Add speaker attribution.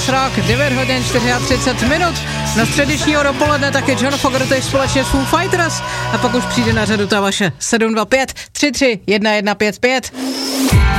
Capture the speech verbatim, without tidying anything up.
Speaker 1: Rock, devět hodin třicet čtyři minut. Na středečního dopoledne taky John Fogerty společně s Foo Fighters a pak už přijde na řadu ta vaše sedm dva pět tři tři jedna jedna pět pět.